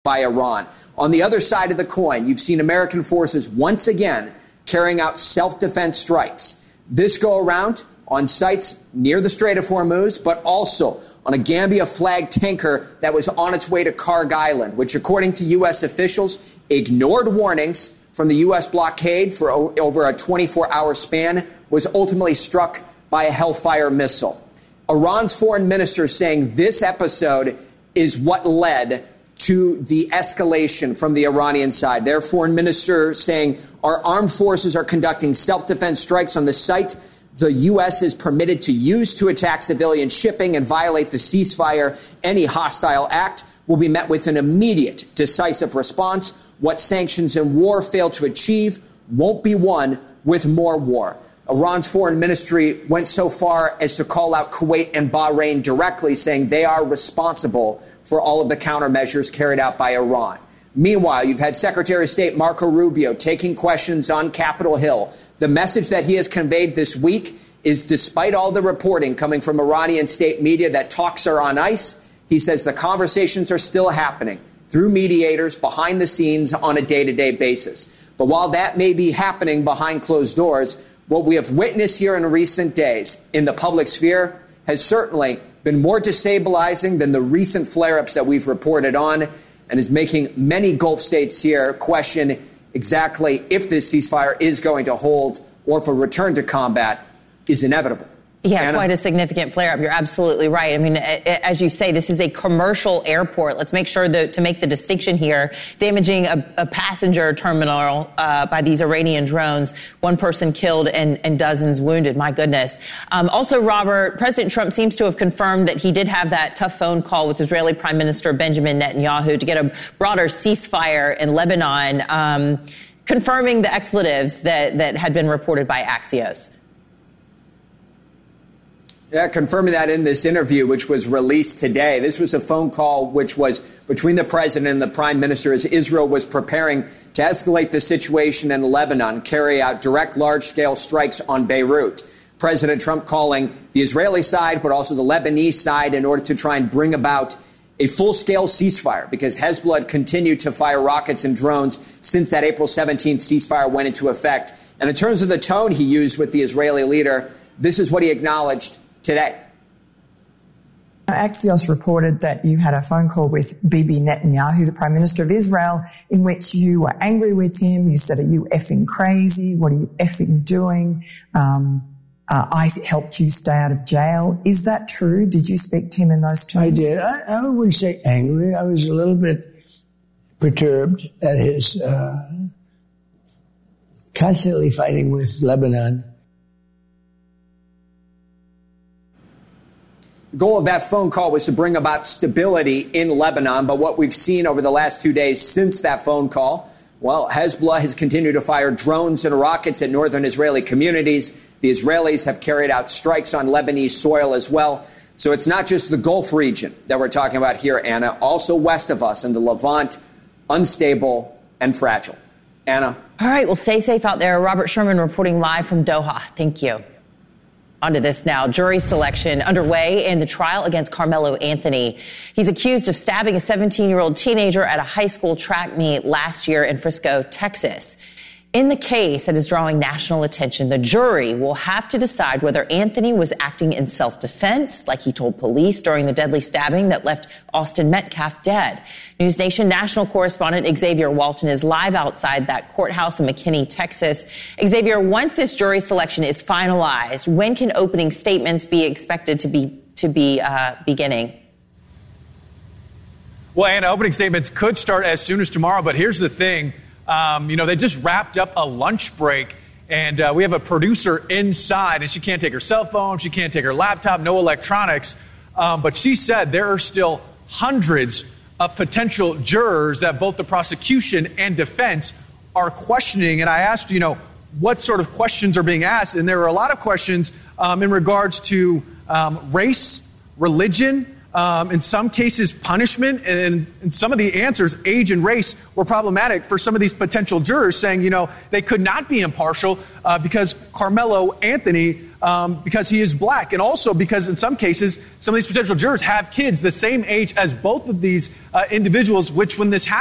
by Iran. On the other side of the coin, you've seen American forces once again carrying out self-defense strikes. This go around on sites near the Strait of Hormuz, but also on a Gambia-flagged tanker that was on its way to Karg Island, which, according to U.S. officials, ignored warnings from the U.S. blockade for over a 24-hour span, was ultimately struck by a Hellfire missile. Iran's foreign minister saying this episode is what led to the escalation from the Iranian side. Their foreign minister saying our armed forces are conducting self-defense strikes on the site the U.S. is permitted to use to attack civilian shipping and violate the ceasefire. Any hostile act will be met with an immediate, decisive response. What sanctions and war fail to achieve won't be won with more war. Iran's foreign ministry went so far as to call out Kuwait and Bahrain directly, saying they are responsible for all of the countermeasures carried out by Iran. Meanwhile, you've had Secretary of State Marco Rubio taking questions on Capitol Hill. The message that he has conveyed this week is, despite all the reporting coming from Iranian state media that talks are on ice, he says the conversations are still happening through mediators behind the scenes on a day-to-day basis. But while that may be happening behind closed doors, what we have witnessed here in recent days in the public sphere has certainly been more destabilizing than the recent flare-ups that we've reported on, and is making many Gulf states here question exactly if this ceasefire is going to hold or if a return to combat is inevitable. Yeah, Anna? Quite a significant flare-up. You're absolutely right. I mean, as you say, this is a commercial airport. Let's make sure to make the distinction here. Damaging a passenger terminal by these Iranian drones. One person killed and dozens wounded. My goodness. Also, Robert, President Trump seems to have confirmed that he did have that tough phone call with Israeli Prime Minister Benjamin Netanyahu to get a broader ceasefire in Lebanon, confirming the expletives that had been reported by Axios. Yeah, confirming that in this interview, which was released today. This was a phone call which was between the president and the prime minister as Israel was preparing to escalate the situation in Lebanon, carry out direct large-scale strikes on Beirut. President Trump calling the Israeli side, but also the Lebanese side, in order to try and bring about a full-scale ceasefire, because Hezbollah continued to fire rockets and drones since that April 17th ceasefire went into effect. And in terms of the tone he used with the Israeli leader, this is what he acknowledged today. Axios reported that you had a phone call with Bibi Netanyahu, the Prime Minister of Israel, in which you were angry with him. You said, "Are you effing crazy? What are you effing doing? I helped you stay out of jail." Is that true? Did you speak to him in those terms? I did. I wouldn't say angry. I was a little bit perturbed at his constantly fighting with Lebanon. The goal of that phone call was to bring about stability in Lebanon. But what we've seen over the last 2 days since that phone call, well, Hezbollah has continued to fire drones and rockets at northern Israeli communities. The Israelis have carried out strikes on Lebanese soil as well. So it's not just the Gulf region that we're talking about here, Anna. Also west of us in the Levant, unstable and fragile. Anna. All right. Well, stay safe out there. Robert Sherman reporting live from Doha. Thank you. On to this now. Jury selection underway in the trial against Carmelo Anthony. He's accused of stabbing a 17-year-old teenager at a high school track meet last year in Frisco, Texas. In the case that is drawing national attention, the jury will have to decide whether Anthony was acting in self-defense, like he told police during the deadly stabbing that left Austin Metcalf dead. News Nation national correspondent Xavier Walton is live outside that courthouse in McKinney, Texas. Xavier, once this jury selection is finalized, when can opening statements be expected to be beginning? Well, Anna, opening statements could start as soon as tomorrow, but here's the thing. They just wrapped up a lunch break, and we have a producer inside, and she can't take her cell phone, she can't take her laptop, no electronics. But she said there are still hundreds of potential jurors that both the prosecution and defense are questioning. And I asked, what sort of questions are being asked? And there were a lot of questions in regards to race, religion, in some cases, punishment, and in some of the answers, age and race were problematic for some of these potential jurors, saying, they could not be impartial because Carmelo Anthony because he is black, and also because in some cases, some of these potential jurors have kids the same age as both of these individuals, which when this happens,